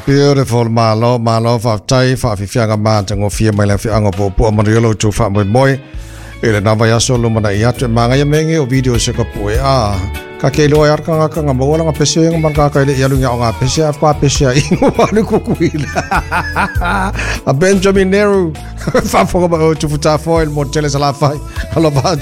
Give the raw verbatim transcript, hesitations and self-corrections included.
Beautiful malo malo fa tai fa fi fianga ma tango fi mai la fi anga po po amariolo tu fa mo moi ele na vai aso lo mana ia te manga ia mengi o video se ka po a ka ke lo ar ka ka ngamo wala nga pese nga man ka ka ile ia lu nga nga pese af pa pese i ngwa ku kuila a Benjamin Nehru fa fo ba tu futa foil mo tele sala fai alo ba